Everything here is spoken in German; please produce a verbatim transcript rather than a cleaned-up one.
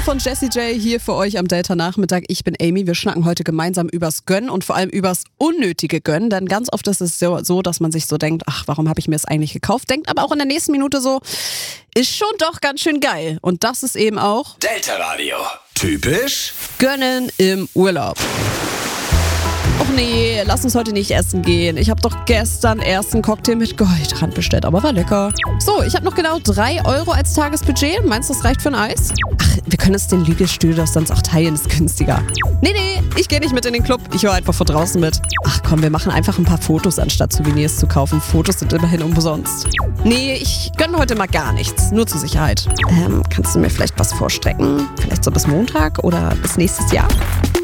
Leute von Jessie J hier für euch am Delta-Nachmittag. Ich bin Amy. Wir schnacken heute gemeinsam übers Gönnen und vor allem übers unnötige Gönnen. Denn ganz oft ist es so, so dass man sich so denkt, ach, warum habe ich mir das eigentlich gekauft? Denkt aber auch in der nächsten Minute so, ist schon doch ganz schön geil. Und das ist eben auch Delta Radio. Typisch Gönnen im Urlaub. Och nee, lass uns heute nicht essen gehen. Ich habe doch gestern erst einen Cocktail mit Goldrand bestellt, aber war lecker. So, ich habe noch genau drei Euro als Tagesbudget. Meinst du, das reicht für ein Eis? Ach, wir können es den Liegestühl doch sonst auch teilen, ist günstiger. Nee, nee, ich gehe nicht mit in den Club. Ich höre einfach von draußen mit. Ach komm, wir machen einfach ein paar Fotos, anstatt Souvenirs zu kaufen. Fotos sind immerhin umsonst. Nee, ich gönne heute mal gar nichts. Nur zur Sicherheit. Ähm, kannst du mir vielleicht was vorstrecken? Vielleicht so bis Montag oder bis nächstes Jahr?